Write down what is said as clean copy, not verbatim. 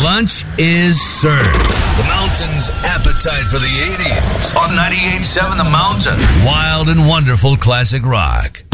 lunch is served. The Mountain's appetite for the 80s. On 98.7 The Mountain. Wild and wonderful classic rock.